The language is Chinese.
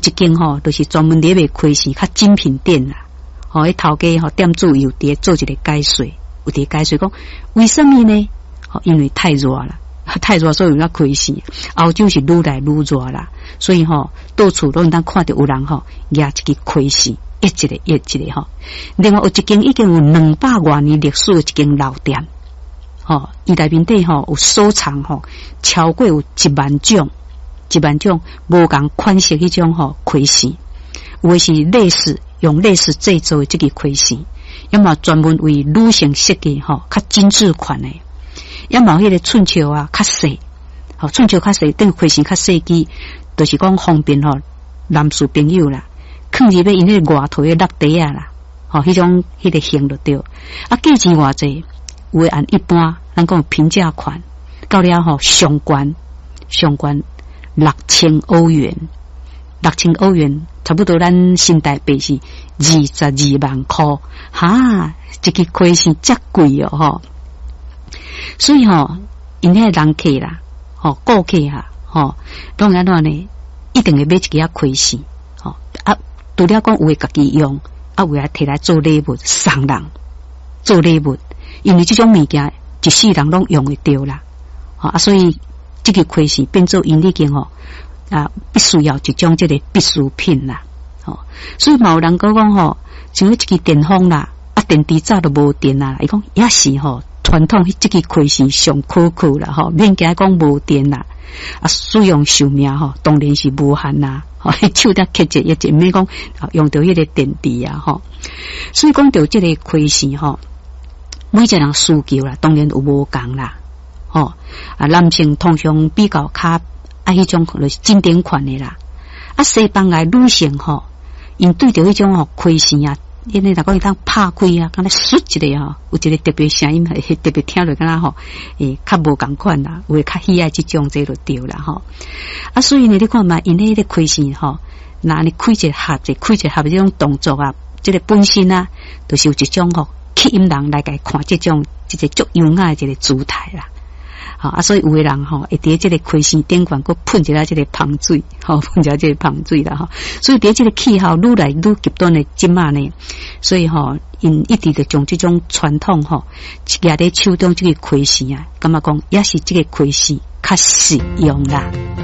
一间就是专门咧卖亏线较精品店啦。迄头家店主有伫做一个解说，有伫解说讲为什么呢？因为太热了，太热所以有亏线。欧洲是愈来愈热啦，所以到处拢当看到有人举一个亏线，一个另外有一间已经有200多年历史的一间老店，伊内面底有收藏超过有1万种无共款式迄种亏线，有的是类似用类似制作的这个亏线，要么专门为女性设计较精致款的，要么迄个寸球啊较细，寸球较细，等亏线较细机，就是讲方便男士朋友啦，放入去因迄个外头的落地啊啦，迄种迄个型就对。价钱偌济，有的按一般，咱讲平价款，到了上关6000欧元，6000欧元差不多咱新台币是22万块，这个亏是真贵哦所以因迄人客啦，顾客拢安怎呢？一定会买一个亏线，除了讲有诶家己用，有诶摕来做礼物送人，做礼物，因为这种物件一世人拢用会着啦，所以这个亏线变做因已经必须要一种这个必需品啦，所以嘛有人讲像一支电风啦，电池早都无电啦，伊讲也是传统这个亏线上可靠啦，免惊讲无电啦，使用寿命当然是无限啦，手得克制也就免讲用到迄个电池啊，所以讲到这个亏线每一个人需求啦，当然有无共啦，男性通常比较较迄种就是经典款的啦，西方的女性因对着迄种亏线啊，因为若讲伊当拍开啊，敢若唰一个有一个特别声音，特别听落敢若较无共款啦，有较喜爱这种这就对啦所以呢，你看嘛，因迄个亏线那你开一盒这种动作啊，这个本身啊，就是有一种吸引人来看这种一个足优雅的一个姿态啦。所以有的人会伫这个亏线顶管佫喷一下这个芳水，喷一下这个芳水啦所以伫这个气候愈来愈极端的即马呢，所以因一直就将这种传统也在手中这个亏线啊，感觉讲也是这个亏线较实用啦。